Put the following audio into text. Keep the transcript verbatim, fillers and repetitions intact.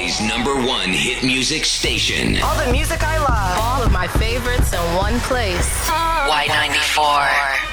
Hawaii's number one hit music station. All the music I love. All of my favorites in one place. Y ninety-four.